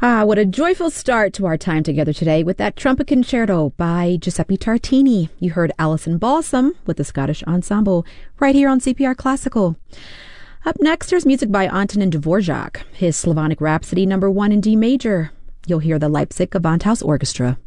What a joyful start to our time together today with that trumpet concerto by Giuseppe Tartini. You heard Alison Balsam with the Scottish Ensemble right here on CPR Classical. Up next, there's music by Antonin Dvorak, his Slavonic Rhapsody No. 1 in D major. You'll hear the Leipzig Gewandhaus Orchestra.